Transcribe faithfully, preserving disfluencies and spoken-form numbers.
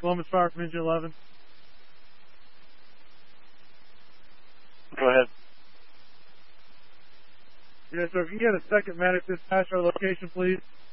Columbus Fire from engine eleven. Go ahead. Yes, sir. If you can get a second medic dispatch our location, please.